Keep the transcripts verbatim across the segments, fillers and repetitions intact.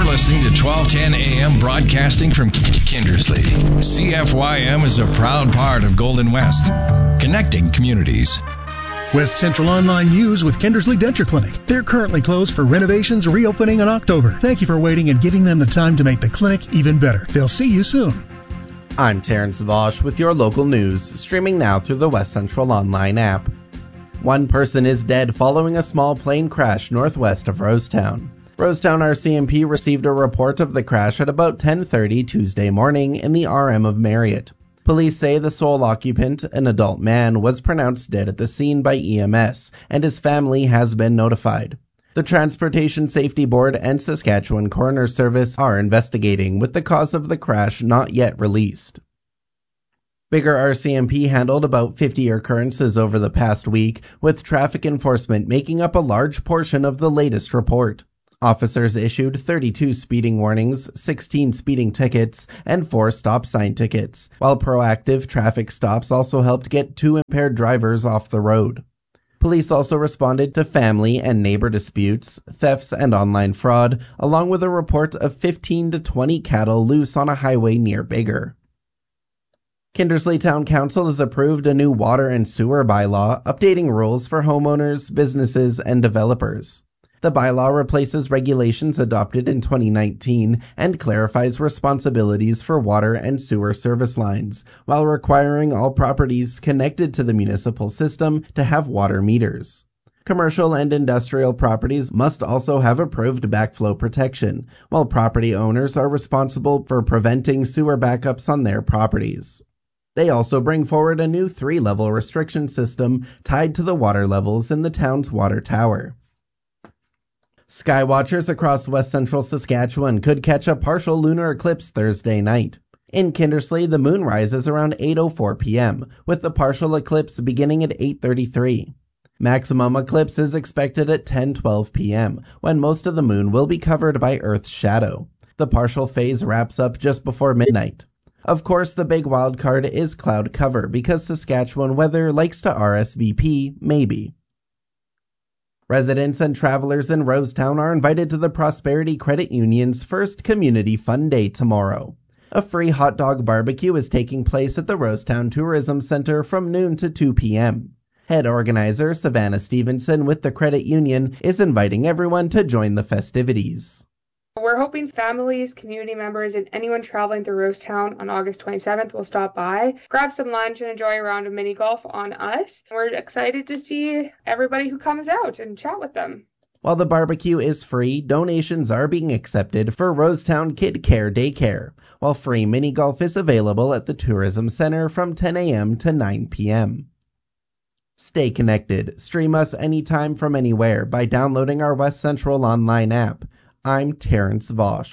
listening to twelve ten A M broadcasting from Kindersley. C F Y M is a proud part of Golden West, connecting communities. West Central Online News with Kindersley Denture Clinic. They're currently closed for renovations, reopening in October. Thank you for waiting and giving them the time to make the clinic even better. They'll see you soon. I'm Terrence Vosch with your local news, streaming now through the West Central Online app. One person is dead following a small plane crash northwest of Rosetown. Rosetown R C M P received a report of the crash at about ten thirty Tuesday morning in the R M of Marriott. Police say the sole occupant, an adult man, was pronounced dead at the scene by E M S, and his family has been notified. The Transportation Safety Board and Saskatchewan Coroner Service are investigating, with the cause of the crash not yet released. Biggar R C M P handled about fifty occurrences over the past week, with traffic enforcement making up a large portion of the latest report. Officers issued thirty-two speeding warnings, sixteen speeding tickets, and four stop sign tickets, while proactive traffic stops also helped get two impaired drivers off the road. Police also responded to family and neighbor disputes, thefts, and online fraud, along with a report of fifteen to twenty cattle loose on a highway near Biggar. Kindersley Town Council has approved a new water and sewer bylaw, updating rules for homeowners, businesses, and developers. The bylaw replaces regulations adopted in twenty nineteen and clarifies responsibilities for water and sewer service lines, while requiring all properties connected to the municipal system to have water meters. Commercial and industrial properties must also have approved backflow protection, while property owners are responsible for preventing sewer backups on their properties. They also bring forward a new three-level restriction system tied to the water levels in the town's water tower. Skywatchers across west central Saskatchewan could catch a partial lunar eclipse Thursday night. In Kindersley, the moon rises around eight oh four p.m., with the partial eclipse beginning at eight thirty-three. Maximum eclipse is expected at ten twelve p.m., when most of the moon will be covered by Earth's shadow. The partial phase wraps up just before midnight. Of course, the big wild card is cloud cover, because Saskatchewan weather likes to R S V P maybe. Residents and travelers in Rosetown are invited to the Prosperity Credit Union's first Community Fun Day tomorrow. A free hot dog barbecue is taking place at the Rosetown Tourism Center from noon to two p.m. Head organizer Savannah Stevenson with the Credit Union is inviting everyone to join the festivities. We're hoping families, community members, and anyone traveling through Rosetown on August twenty-seventh will stop by, grab some lunch, and enjoy a round of mini golf on us. We're excited to see everybody who comes out and chat with them. While the barbecue is free, donations are being accepted for Rosetown Kid Care Daycare, while free mini golf is available at the Tourism Center from ten a.m. to nine p.m. Stay connected. Stream us anytime from anywhere by downloading our West Central Online app. I'm Terrence Vosch.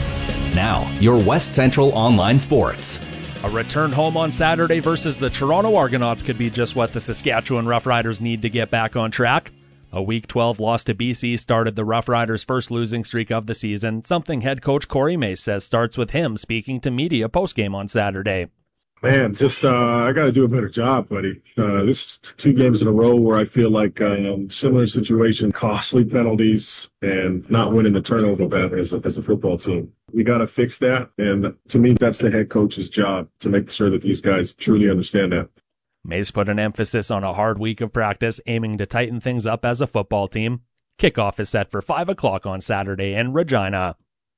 Now, your West Central Online Sports. A return home on Saturday versus the Toronto Argonauts could be just what the Saskatchewan Roughriders need to get back on track. A Week twelve loss to B C started the Roughriders' first losing streak of the season, something head coach Corey Mace says starts with him speaking to media postgame on Saturday. Man, just uh, I got to do a better job, buddy. Uh, this is two games in a row where I feel like um, similar situation, costly penalties, and not winning the turnover battle as a, as a football team. We got to fix that, and to me, that's the head coach's job to make sure that these guys truly understand that. Mace put an emphasis on a hard week of practice, aiming to tighten things up as a football team. Kickoff is set for five o'clock on Saturday in Regina.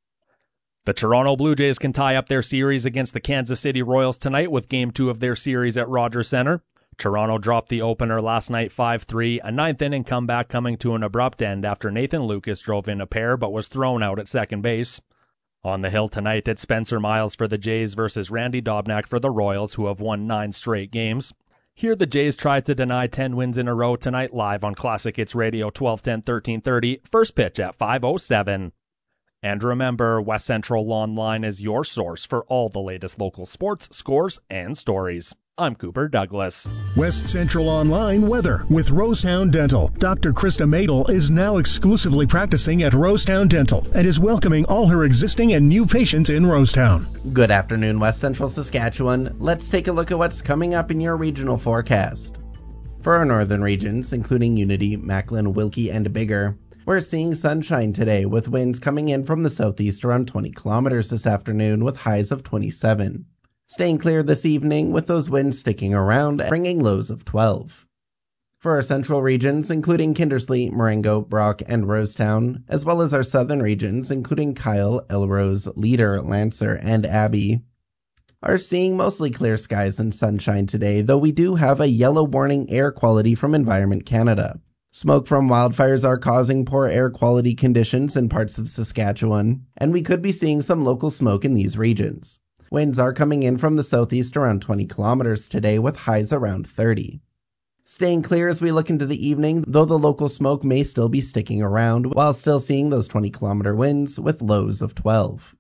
The Toronto Blue Jays can tie up their series against the Kansas City Royals tonight with Game two of their series at Rogers Center. Toronto dropped the opener last night five three, a ninth-inning comeback coming to an abrupt end after Nathan Lucas drove in a pair but was thrown out at second base. On the hill tonight, it's Spencer Miles for the Jays versus Randy Dobnak for the Royals, who have won nine straight games. Here the Jays tried to deny ten wins in a row tonight live on Classic Hits Radio twelve ten thirteen thirty, first pitch at five oh seven. And remember, West Central Online is your source for all the latest local sports, scores, and stories. I'm Cooper Douglas. West Central Online weather with Rosetown Dental. Doctor Krista Madel is now exclusively practicing at Rosetown Dental and is welcoming all her existing and new patients in Rosetown. Good afternoon, West Central Saskatchewan. Let's take a look at what's coming up in your regional forecast. For our northern regions, including Unity, Macklin, Wilkie, and Biggar, we're We're seeing sunshine today with winds coming in from the southeast around twenty kilometers this afternoon with highs of twenty-seven. Staying clear this evening with those winds sticking around, bringing lows of twelve. For our central regions, including Kindersley, Marengo, Brock, and Rosetown, as well as our southern regions, including Kyle, Elrose, Leader, Lancer, and Abbey, are seeing mostly clear skies and sunshine today, though we do have a yellow warning air quality from Environment Canada. Smoke from wildfires are causing poor air quality conditions in parts of Saskatchewan, and we could be seeing some local smoke in these regions. Winds are coming in from the southeast around twenty kilometers today with highs around thirty. Staying clear as we look into the evening, though the local smoke may still be sticking around, while still seeing those twenty kilometer winds with lows of twelve.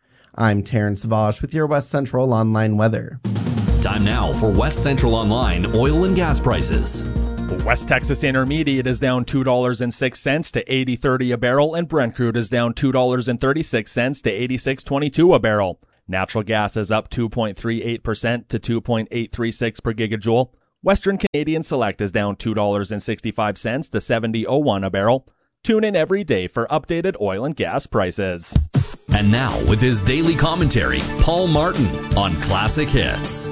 I'm Terrence Vosh with your West Central Online weather. Time now for West Central Online oil and gas prices. The West Texas Intermediate is down two dollars and six cents to eighty thirty a barrel, and Brent crude is down two dollars and thirty-six cents to eighty-six twenty-two a barrel. Natural gas is up two point three eight percent to two point eight three six per gigajoule. Western Canadian Select is down two dollars and sixty-five cents to seventy oh one a barrel. Tune in every day for updated oil and gas prices. And now, with his daily commentary, Paul Martin on Classic Hits.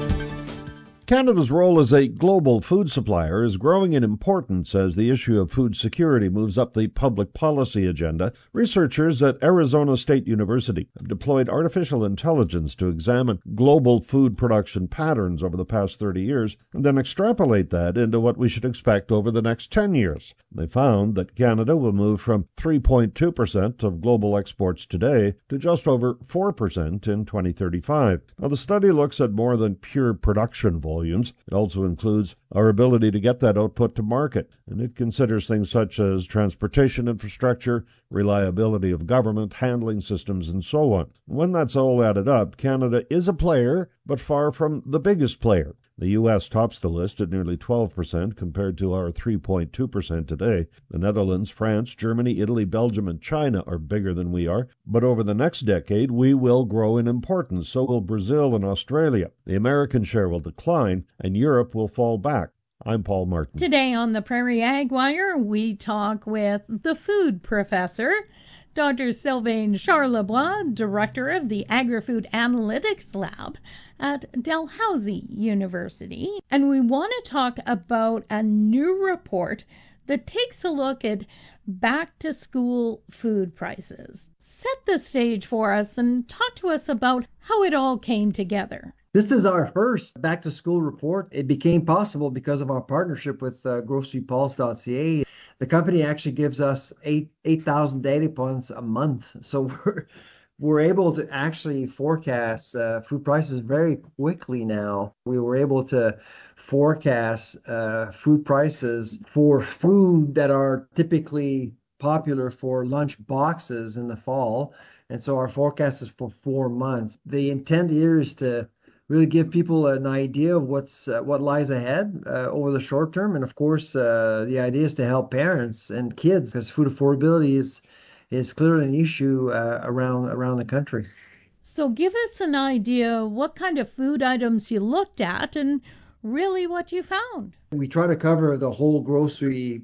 Canada's role as a global food supplier is growing in importance as the issue of food security moves up the public policy agenda. Researchers at Arizona State University have deployed artificial intelligence to examine global food production patterns over the past thirty years and then extrapolate that into what we should expect over the next ten years. They found that Canada will move from three point two percent of global exports today to just over four percent in twenty thirty-five. Now, the study looks at more than pure production volume. Volumes. It also includes our ability to get that output to market, and it considers things such as transportation infrastructure, reliability of government, handling systems, and so on. When that's all added up, Canada is a player, but far from the biggest player. The U S tops the list at nearly twelve percent compared to our three point two percent today. The Netherlands, France, Germany, Italy, Belgium, and China are bigger than we are. But over the next decade, we will grow in importance. So will Brazil and Australia. The American share will decline, and Europe will fall back. I'm Paul Martin. Today on the Prairie Ag Wire, we talk with the food professor, Doctor Sylvain Charlebois, director of the Agri-Food Analytics Lab at Dalhousie University. And we want to talk about a new report that takes a look at back-to-school food prices. Set the stage for us and talk to us about how it all came together. This is our first back-to-school report. It became possible because of our partnership with uh, grocery pulse dot c a. The company actually gives us eight eight thousand data points a month, so we're we're able to actually forecast uh, food prices very quickly now. We were able to forecast uh, food prices for food that are typically popular for lunch boxes in the fall, and so our forecast is for four months. The intent here is to really give people an idea of what's uh, what lies ahead uh, over the short term. And of course, uh, the idea is to help parents and kids, because food affordability is is clearly an issue uh, around around the country. So give us an idea what kind of food items you looked at and really what you found. We try to cover the whole grocery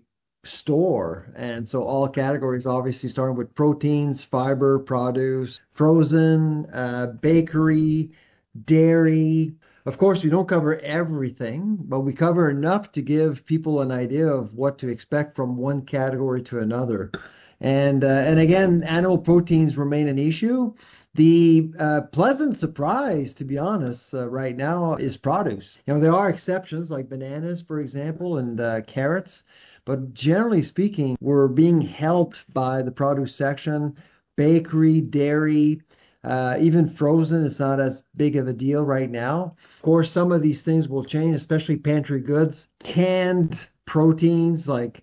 store, and so all categories, obviously starting with proteins, fiber, produce, frozen, uh, bakery, dairy. Of course, we don't cover everything, but we cover enough to give people an idea of what to expect from one category to another. And uh, and again, animal proteins remain an issue. The uh, pleasant surprise, to be honest, uh, right now is produce. You know, there are exceptions like bananas, for example, and uh, carrots, but generally speaking, we're being helped by the produce section, bakery, dairy. Uh, even frozen is not as big of a deal right now. Of course, some of these things will change, especially pantry goods. Canned proteins like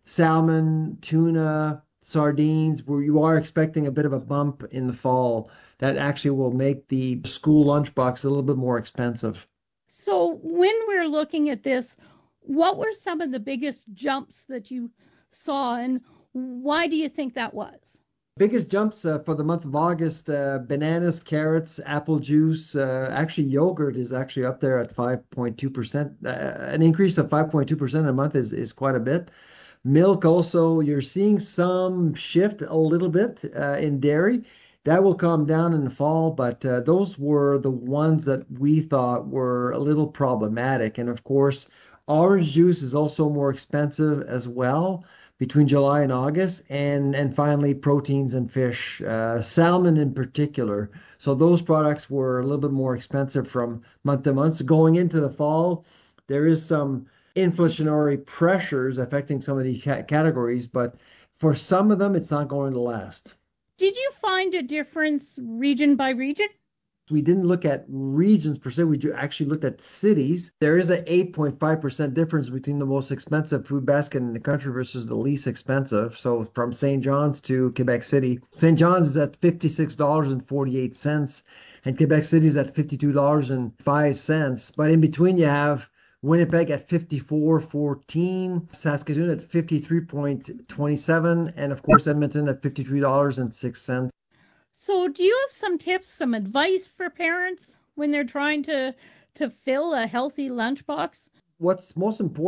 salmon, tuna, sardines, where you are expecting a bit of a bump in the fall, that actually will make the school lunchbox a little bit more expensive. So when we're looking at this, what were some of the biggest jumps that you saw, and why do you think that was? Biggest jumps uh, for the month of August, uh, bananas, carrots, apple juice, uh, actually yogurt is actually up there at five point two percent. Uh, an increase of five point two percent a month is, is quite a bit. Milk also, you're seeing some shift a little bit uh, in dairy. That will calm down in the fall, but uh, those were the ones that we thought were a little problematic. And of course, orange juice is also more expensive as well between July and August. And, and finally, proteins and fish, uh, salmon in particular. So those products were a little bit more expensive from month to month. So going into the fall, there is some inflationary pressures affecting some of these ca- categories, but for some of them, it's not going to last. Did you find a difference region by region? We didn't look at regions per se. We actually looked at cities. There is an eight point five percent difference between the most expensive food basket in the country versus the least expensive. So from Saint John's to Quebec City, Saint John's is at fifty-six dollars and forty-eight cents, and Quebec City is at fifty-two dollars and five cents. But in between, you have Winnipeg at fifty-four fourteen, Saskatoon at fifty-three twenty-seven, and of course Edmonton at fifty-three dollars and six cents. So do you have some tips, some advice for parents when they're trying to to fill a healthy lunchbox? What's most important